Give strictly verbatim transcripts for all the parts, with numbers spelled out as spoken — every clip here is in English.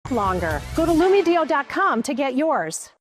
longer. Go to Lumideo dot com to get yours.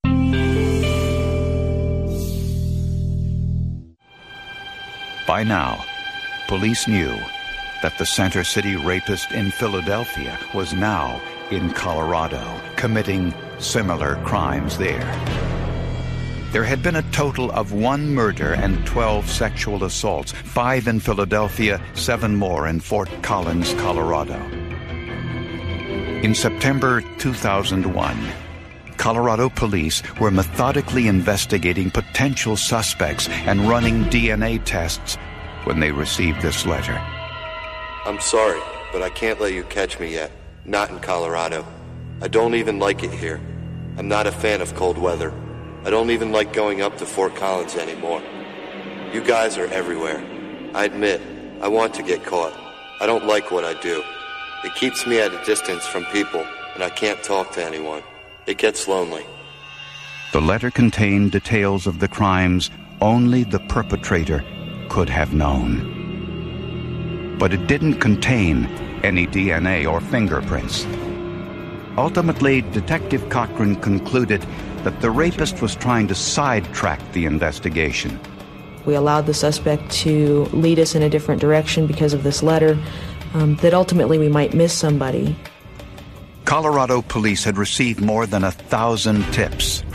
By now, police knew that the Center City rapist in Philadelphia was now in Colorado, committing similar crimes there. There had been a total of one murder and twelve sexual assaults, five in Philadelphia, seven more in Fort Collins, Colorado. In September two thousand one, Colorado police were methodically investigating potential suspects and running D N A tests when they received this letter. I'm sorry, but I can't let you catch me yet. Not in Colorado. I don't even like it here. I'm not a fan of cold weather. I don't even like going up to Fort Collins anymore. You guys are everywhere. I admit, I want to get caught. I don't like what I do. It keeps me at a distance from people, and I can't talk to anyone. It gets lonely. The letter contained details of the crimes only the perpetrator could have known. But it didn't contain any D N A or fingerprints. Ultimately, Detective Cochran concluded that the rapist was trying to sidetrack the investigation. We allowed the suspect to lead us in a different direction because of this letter, um, that ultimately we might miss somebody. Colorado police had received more than a thousand tips.